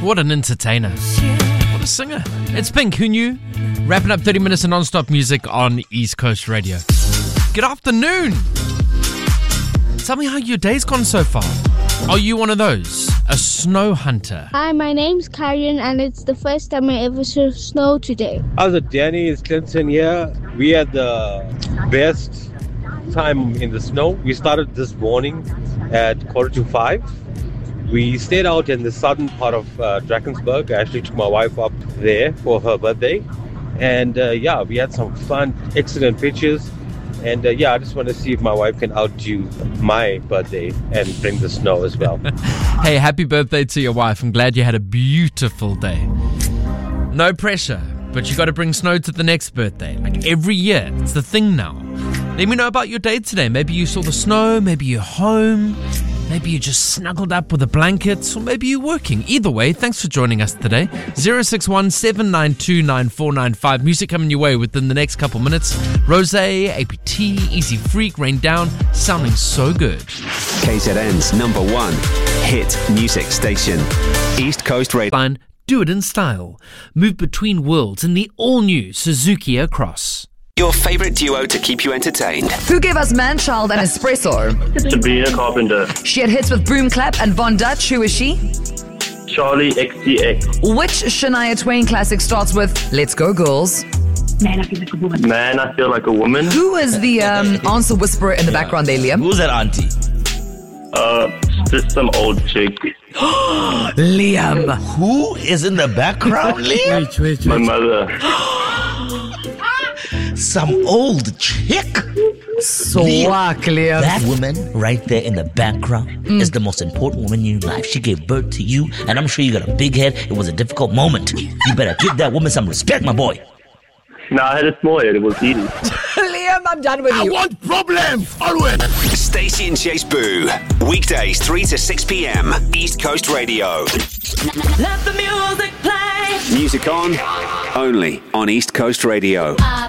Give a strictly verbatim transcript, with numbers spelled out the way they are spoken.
What an entertainer. What a singer. It's Pink, who knew? Wrapping up thirty minutes of non-stop music on East Coast Radio. Good afternoon. Tell me how your day's gone so far. Are you one of those? A snow hunter? Hi, my name's Karen, and it's the first time I ever saw snow today. How's it, Danny? It's Clinton here. We had the best time in the snow. We started this morning at quarter to five. We stayed out in the southern part of uh, Drakensberg. I actually took my wife up there for her birthday. And uh, yeah, we had some fun, excellent pictures. And uh, yeah, I just want to see if my wife can outdo my birthday and bring the snow as well. Hey, happy birthday to your wife. I'm glad you had a beautiful day. No pressure, but you got to bring snow to the next birthday. Like every year, it's the thing now. Let me know about your day today. Maybe you saw the snow, maybe you're home, maybe you just snuggled up with a blanket, or maybe you're working. Either way, thanks for joining us today. zero six one, seven nine two, nine four nine five. Music coming your way within the next couple minutes. Rose, A P T, Easy Freak, Rain Down, sounding so good. K Z N's number one hit music station, East Coast Radio. Fine, do it in style. Move between worlds in the all-new Suzuki Across. Your favorite duo to keep you entertained. Who gave us Manchild and Espresso? Sabrina Carpenter. She had hits with Boom Clap and Von Dutch. Who is she? Charlie X C X. Which Shania Twain classic starts with Let's Go Girls? Man, I feel like a woman. Man, I feel like a woman. Who is the um, answer whisperer in the yeah. background there, Liam? Who's that auntie? Uh, just some old chick. Liam. Who is in the background, Liam? Wait, wait, wait. My mother. Some old chick? Swag, Liam. That woman right there in the background mm. is the most important woman in your life. She gave birth to you, and I'm sure you got a big head. It was a difficult moment. You better give that woman some respect, my boy. No, I had a small head. It was easy. Liam, I'm done with I you. I want problems, always. Stacey and Chase Boo. Weekdays, three to six p.m. East Coast Radio. Let the music play. Music on, only on East Coast Radio.